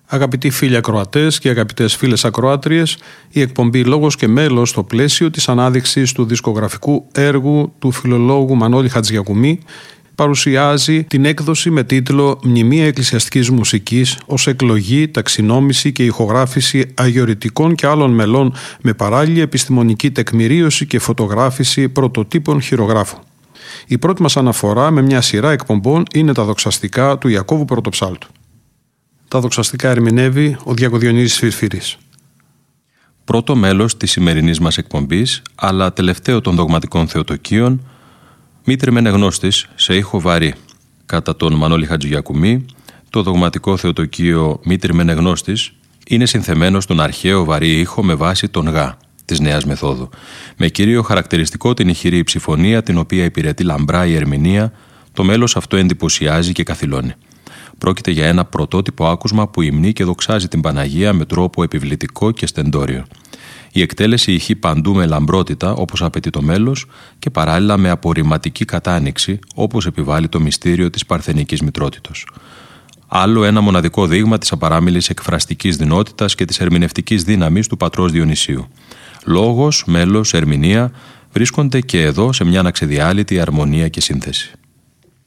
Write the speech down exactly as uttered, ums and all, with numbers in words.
Αγαπητοί φίλοι ακροατές και αγαπητές φίλες ακροάτριες, η εκπομπή «Λόγος και μέλος» στο πλαίσιο της ανάδειξης του δισκογραφικού έργου του φιλολόγου Μανώλη Χατζηγιακουμί παρουσιάζει την έκδοση με τίτλο «Μνημεία εκκλησιαστικής μουσικής» ως εκλογή, ταξινόμηση και ηχογράφηση αγιορητικών και άλλων μελών με παράλληλη επιστημονική τεκμηρίωση και φωτογράφηση πρωτοτύπων χειρογράφου. Η πρώτη μας αναφορά με μια σειρά εκπομπών είναι τα δοξαστικά του Ιακώβου Πρωτοψάλτου. Τα δοξαστικά ερμηνεύει ο Διακοδιονύσης Φιρφύρης. Πρώτο μέλος της σημερινής μας εκπομπής, αλλά τελευταίο των δογματικών θεοτοκίων, Μήτρη μεν εγνώστης σε ήχο βαρύ. Κατά τον Μανώλη Χατζηγιακουμί, το δογματικό θεοτοκείο Μήτρη μεν εγνώστης είναι συνθεμένο στον αρχαίο βαρύ ήχο με βάση τον γα της νέας μεθόδου, με κύριο χαρακτηριστικό την ηχηρή ψηφωνία, την οποία υπηρετεί λαμπρά η ερμηνεία. Το μέλος αυτό εντυπωσιάζει και καθυλώνει. Πρόκειται για ένα πρωτότυπο άκουσμα που υμνεί και δοξάζει την Παναγία με τρόπο επιβλητικό και στεντόριο. Η εκτέλεση ηχεί παντού με λαμπρότητα, όπως απαιτεί το μέλος, και παράλληλα με απορριμματική κατάνοιξη, όπως επιβάλλει το μυστήριο της παρθενικής μητρότητος. Άλλο ένα μοναδικό δείγμα της απαράμιλης εκφραστικής δυνότητας και της ερμηνευτικής δύναμης του πατρός Διονυσίου. Λόγος, μέλος, ερμηνεία βρίσκονται και εδώ σε μια αναξεδιάλυτη αρμονία και σύνθεση.